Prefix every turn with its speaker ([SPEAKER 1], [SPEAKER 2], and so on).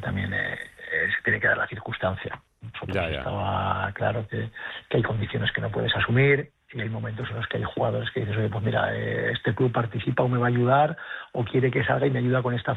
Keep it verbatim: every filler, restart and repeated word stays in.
[SPEAKER 1] también eh, eh, se tiene que dar la circunstancia. Nosotros
[SPEAKER 2] Ya, ya.
[SPEAKER 1] estaba claro que, que hay condiciones que no puedes asumir y hay momentos en los que hay jugadores que dices, oye, pues mira, eh, este club participa o me va a ayudar o quiere que salga y me ayuda con esta